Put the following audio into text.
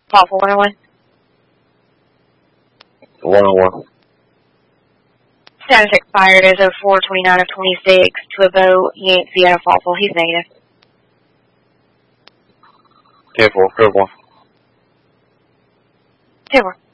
Thoughtful 101. 101. Status expired as 04/29 of 26 to a vote. Yancey out of Thoughtful. He's negative. 10-4, code 1. 10-4.